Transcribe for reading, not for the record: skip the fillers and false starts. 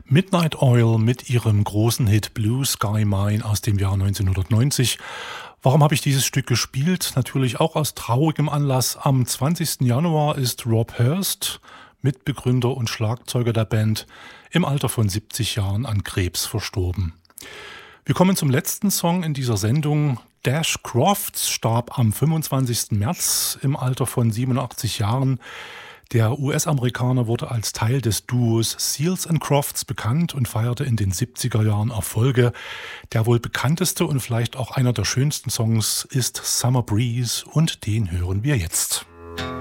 Midnight Oil mit ihrem großen Hit Blue Sky Mine aus dem Jahr 1990. Warum habe ich dieses Stück gespielt? Natürlich auch aus traurigem Anlass. Am 20. Januar ist Rob Hurst, Mitbegründer und Schlagzeuger der Band, im Alter von 70 Jahren an Krebs verstorben. Wir kommen zum letzten Song in dieser Sendung. Dash Crofts starb am 25. März im Alter von 87 Jahren. Der US-Amerikaner wurde als Teil des Duos Seals and Crofts bekannt und feierte in den 70er Jahren Erfolge. Der wohl bekannteste und vielleicht auch einer der schönsten Songs ist Summer Breeze und den hören wir jetzt.